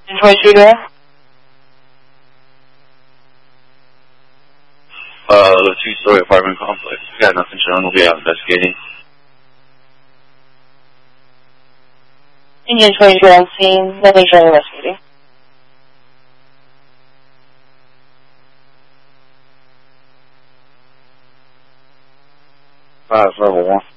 Detroit shooter. The two-story apartment complex. We got nothing shown. We'll be out investigating. Indian 22 on scene. Nothing showing investigating. Level 1.